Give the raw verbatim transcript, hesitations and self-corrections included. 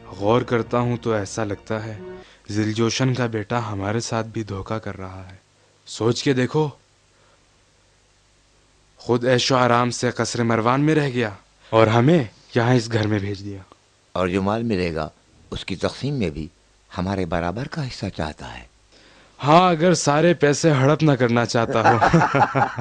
गौर करता हूँ तो ऐसा लगता है जिलजोशन का बेटा हमारे साथ भी धोखा कर रहा है। सोच के देखो, खुद ऐशो आराम से कसरे मरवान में रह गया और हमें यहाँ इस घर में भेज दिया। और जो माल मिलेगा उसकी तकसीम में भी हमारे बराबर का हिस्सा चाहता है। हाँ, अगर सारे पैसे हड़प ना करना चाहता हो।